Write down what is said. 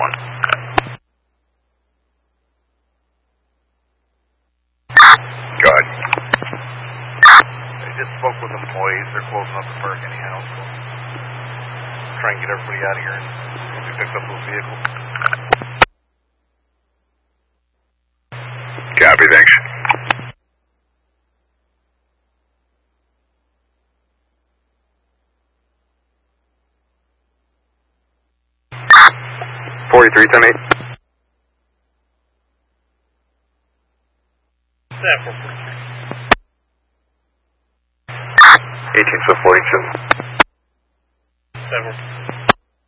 Go ahead. I just spoke with employees. They're closing up the park anyhow, so try and get everybody out of here and we pick up those vehicles. Copy, thanks. Forty-three, 10-8. Yeah, 443. 18, so 47. 7.